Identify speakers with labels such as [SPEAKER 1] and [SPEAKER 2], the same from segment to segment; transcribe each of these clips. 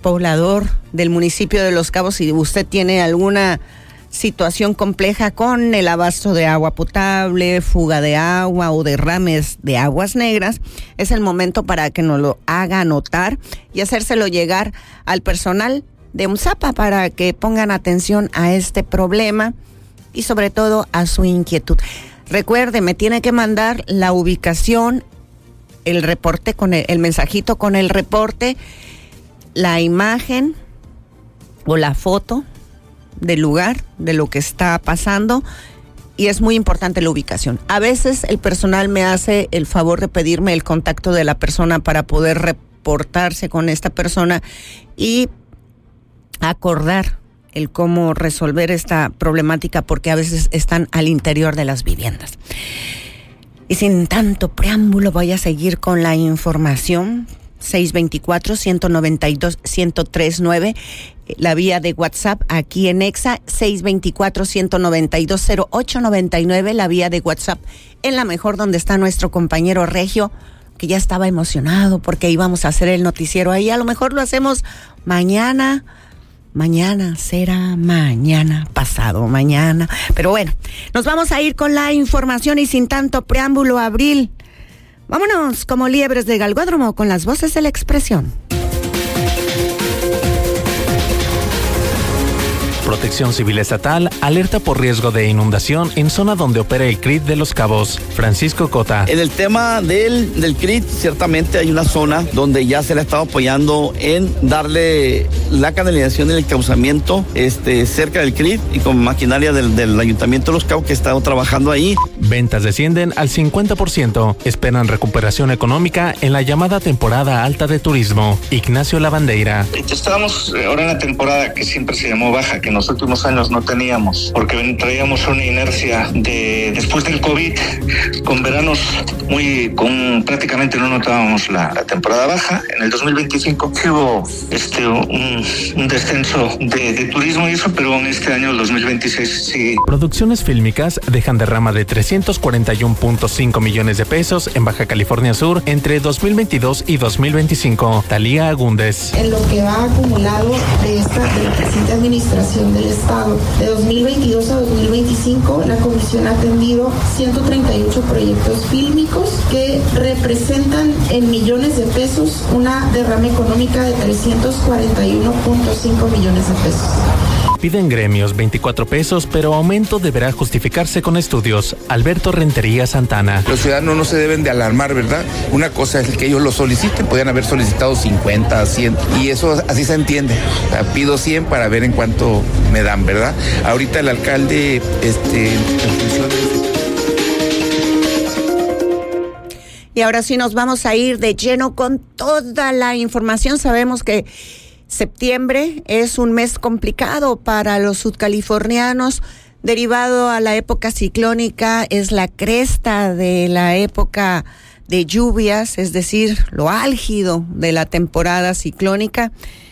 [SPEAKER 1] poblador del municipio de Los Cabos, si usted tiene alguna situación compleja con el abasto de agua potable, fuga de agua o derrames de aguas negras, es el momento para que nos lo haga notar y hacérselo llegar al personal de UNZAPA para que pongan atención a este problema y sobre todo a su inquietud. Recuerde, me tiene que mandar la ubicación, el reporte con el mensajito con el reporte, la imagen o la foto del lugar, de lo que está pasando, y es muy importante la ubicación. A veces el personal me hace el favor de pedirme el contacto de la persona para poder reportarse con esta persona y acordar el cómo resolver esta problemática, porque a veces están al interior de las viviendas. Y sin tanto preámbulo voy a seguir con la información. 624-192-1039, la vía de WhatsApp aquí en Exa, 624-192-0899, la vía de WhatsApp en La Mejor, donde está nuestro compañero Regio, que ya estaba emocionado porque íbamos a hacer el noticiero ahí. A lo mejor lo hacemos mañana será mañana, pasado mañana, pero bueno, nos vamos a ir con la información y sin tanto preámbulo, Abril. Vámonos como liebres de galgódromo con las voces de la expresión.
[SPEAKER 2] Protección Civil Estatal alerta por riesgo de inundación en zona donde opera el CRIT de Los Cabos. Francisco Cota.
[SPEAKER 3] En el tema del CRIT, ciertamente hay una zona donde ya se le ha estado apoyando en darle la canalización y el encauzamiento cerca del CRIT y con maquinaria del Ayuntamiento de Los Cabos que ha estado trabajando ahí.
[SPEAKER 2] Ventas descienden al 50%. Esperan recuperación económica en la llamada temporada alta de turismo. Ignacio Lavandeira.
[SPEAKER 4] Estábamos ahora en la temporada que siempre se llamó baja, que en los últimos años no teníamos, porque traíamos una inercia de después del COVID, con veranos prácticamente no notábamos la temporada baja. En el 2025 hubo un descenso de turismo y eso, pero en este año, el 2026, sí.
[SPEAKER 2] Producciones fílmicas dejan derrama de 341.5 millones de pesos en Baja California Sur entre 2022 y 2025. Talía Agúndez.
[SPEAKER 5] En lo que va acumulado de la presente administración del Estado, de 2022 a 2025, la Comisión ha atendido 138 proyectos fílmicos que representan en millones de pesos una derrama económica de 341.5 millones de pesos.
[SPEAKER 2] Piden gremios 24 pesos, pero aumento deberá justificarse con estudios. Alberto Rentería Santana.
[SPEAKER 6] Los ciudadanos no se deben de alarmar, ¿verdad? Una cosa es que ellos lo soliciten, podrían haber solicitado 50, 100, y eso así se entiende. O sea, pido 100 para ver en cuánto me dan, ¿verdad? Ahorita el alcalde, en función de...
[SPEAKER 1] Y ahora sí nos vamos a ir de lleno con toda la información. Sabemos que septiembre es un mes complicado para los sudcalifornianos, derivado a la época ciclónica, es la cresta de la época de lluvias, es decir, lo álgido de la temporada ciclónica.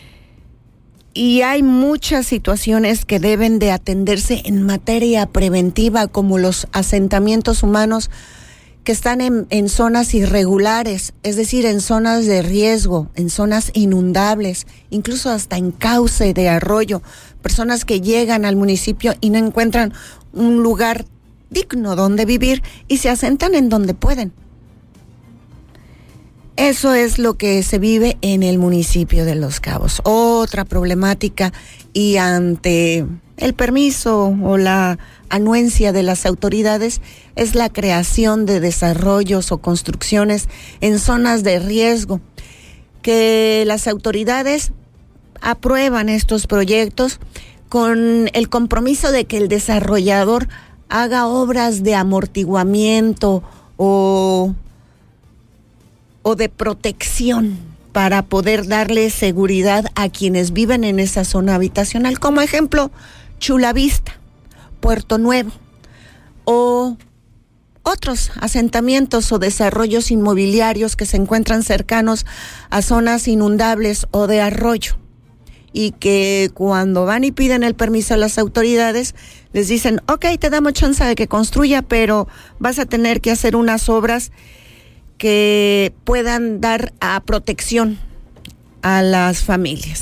[SPEAKER 1] Y hay muchas situaciones que deben de atenderse en materia preventiva, como los asentamientos humanos que están en zonas irregulares, es decir, en zonas de riesgo, en zonas inundables, incluso hasta en cauce de arroyo, personas que llegan al municipio y no encuentran un lugar digno donde vivir y se asentan en donde pueden. Eso es lo que se vive en el municipio de Los Cabos. Otra problemática, y ante el permiso o la anuencia de las autoridades, es la creación de desarrollos o construcciones en zonas de riesgo, que las autoridades aprueban estos proyectos con el compromiso de que el desarrollador haga obras de amortiguamiento o de protección para poder darle seguridad a quienes viven en esa zona habitacional, como ejemplo Chula Vista, Puerto Nuevo o otros asentamientos o desarrollos inmobiliarios que se encuentran cercanos a zonas inundables o de arroyo, y que cuando van y piden el permiso a las autoridades les dicen, ok, te damos chance de que construya, pero vas a tener que hacer unas obras que puedan dar a protección a las familias.